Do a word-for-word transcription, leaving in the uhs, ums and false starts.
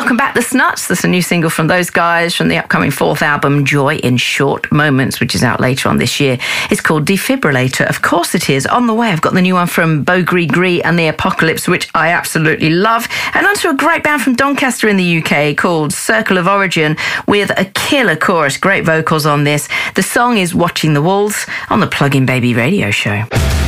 welcome back, The Snuts. There's a new single from those guys from the upcoming fourth album, Joy in Short Moments, which is out later on this year. It's called Defibrillator. Of course it is. On the way, I've got the new one from Beaugris Gris and the Apocalypse, which I absolutely love. And onto a great band from Doncaster in the U K called Circle of Origin with a killer chorus. Great vocals on this. The song is Watching the Walls on the Plug-in Baby radio show.